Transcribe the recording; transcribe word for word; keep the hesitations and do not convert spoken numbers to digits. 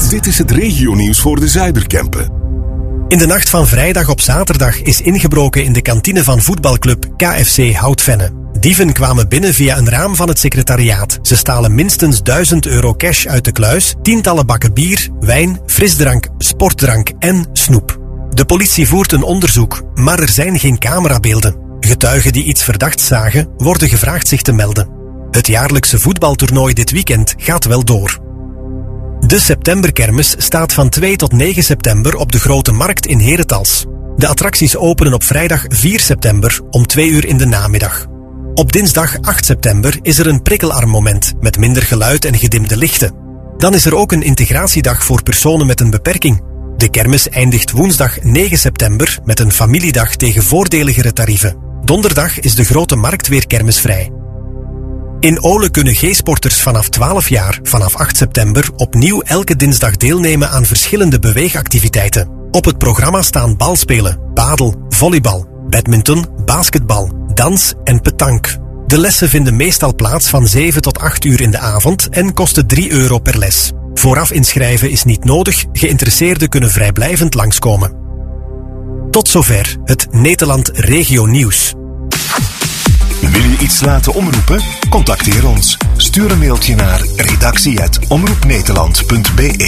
Dit is het regionieuws voor de Zuiderkempen. In de nacht van vrijdag op zaterdag is ingebroken in de kantine van voetbalclub K F C Houtvenne. Dieven kwamen binnen via een raam van het secretariaat. Ze stalen minstens duizend euro cash uit de kluis, tientallen bakken bier, wijn, frisdrank, sportdrank en snoep. De politie voert een onderzoek, maar er zijn geen camerabeelden. Getuigen die iets verdachts zagen, worden gevraagd zich te melden. Het jaarlijkse voetbaltoernooi dit weekend gaat wel door. De septemberkermis staat van twee tot negen september op de Grote Markt in Herentals. De attracties openen op vrijdag vier september om twee uur in de namiddag. Op dinsdag acht september is er een prikkelarmmoment met minder geluid en gedimde lichten. Dan is er ook een integratiedag voor personen met een beperking. De kermis eindigt woensdag negen september met een familiedag tegen voordeligere tarieven. Donderdag is de Grote Markt weer kermisvrij. In Ole kunnen G-sporters vanaf twaalf jaar vanaf acht september opnieuw elke dinsdag deelnemen aan verschillende beweegactiviteiten. Op het programma staan balspelen, padel, volleybal, badminton, basketbal, dans en petanque. De lessen vinden meestal plaats van zeven tot acht uur in de avond en kosten drie euro per les. Vooraf inschrijven is niet nodig, geïnteresseerden kunnen vrijblijvend langskomen. Tot zover het Nederland Regio Nieuws. Wil je iets laten omroepen? Contacteer ons. Stuur een mailtje naar redactie apenstaartje omroepnederland punt be.